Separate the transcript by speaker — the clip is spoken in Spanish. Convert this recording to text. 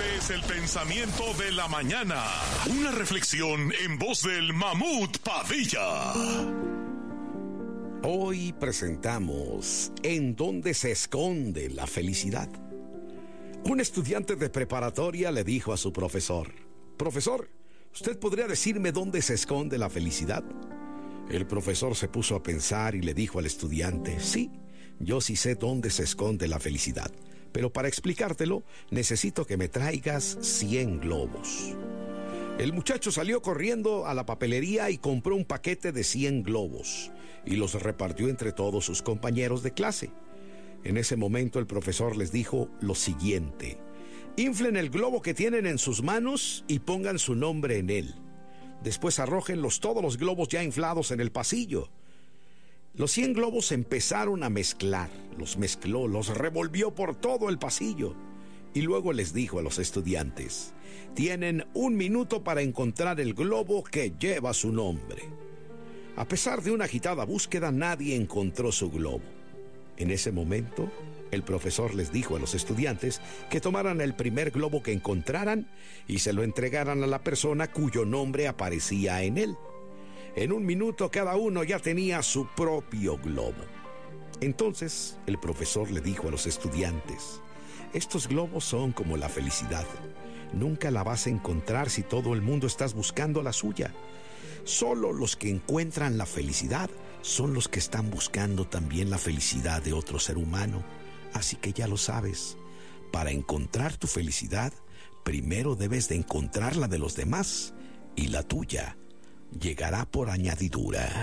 Speaker 1: Este es el pensamiento de la mañana. Una reflexión en voz del Mamut Padilla.
Speaker 2: Hoy presentamos ¿En dónde se esconde la felicidad? Un estudiante de preparatoria le dijo a su profesor: Profesor, ¿usted podría decirme dónde se esconde la felicidad? El profesor se puso a pensar y le dijo al estudiante: Sí, yo sí sé dónde se esconde la felicidad, pero para explicártelo necesito que me traigas 100 globos. El muchacho salió corriendo a la papelería y compró un paquete de 100 globos y los repartió entre todos sus compañeros de clase. En ese momento el profesor les dijo lo siguiente: inflen el globo que tienen en sus manos y pongan su nombre en él. Después arrójenlos todos los globos ya inflados en el pasillo. Los 100 globos empezaron a mezclar, los mezcló, los revolvió por todo el pasillo. Y luego les dijo a los estudiantes: tienen 1 minuto para encontrar el globo que lleva su nombre. A pesar de una agitada búsqueda, nadie encontró su globo. En ese momento, el profesor les dijo a los estudiantes que tomaran el primer globo que encontraran y se lo entregaran a la persona cuyo nombre aparecía en él. En 1 minuto cada uno ya tenía su propio globo. Entonces, el profesor le dijo a los estudiantes: estos globos son como la felicidad. Nunca la vas a encontrar si todo el mundo estás buscando la suya. Solo los que encuentran la felicidad son los que están buscando también la felicidad de otro ser humano. Así que ya lo sabes, para encontrar tu felicidad, primero debes de encontrar la de los demás y la tuya llegará por añadidura.